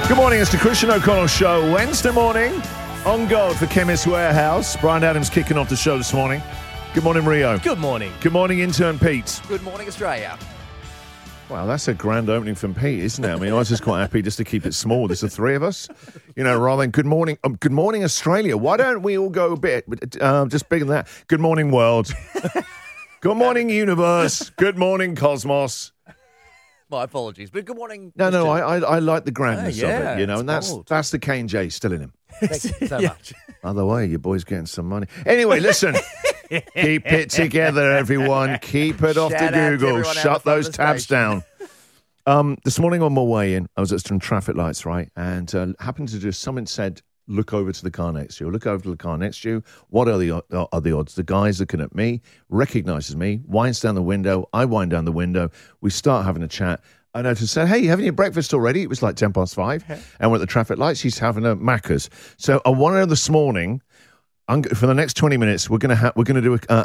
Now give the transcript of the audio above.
Good morning, it's the Christian O'Connell Show. Wednesday morning, on guard for Chemist Warehouse. Brian Adams kicking off the show this morning. Good morning, Rio. Good morning. Good morning, intern Pete. Good morning, Australia. Wow, that's a grand opening from Pete, isn't it? I mean, I was just quite happy just to keep it small. There's the three of us, rather than good morning, Australia. Why don't we all go a bit, just bigger than that? Good morning, world. Good morning, universe. Good morning, cosmos. My apologies, but good morning. No, I like the grandness of yeah, it, and bold. that's the K&J still in him. Thank you so much. Other way, your boy's getting some money. Anyway, listen. Keep it together, everyone. Keep it off Shout to out to Google. everyone Shut out the those front of the tabs station. down. This morning on my way in, I was at some traffic lights, right? And happened to just, someone said, look over to the car next to you. Look over to the car next to you. What are the odds? The guy's looking at me, recognizes me, winds down the window. I wind down the window. We start having a chat. I noticed, said, hey, you having your breakfast already? It was like 5:10. And we're at the traffic lights. She's having a Macca's. So I want to know this morning, for the next 20 minutes, we're going to do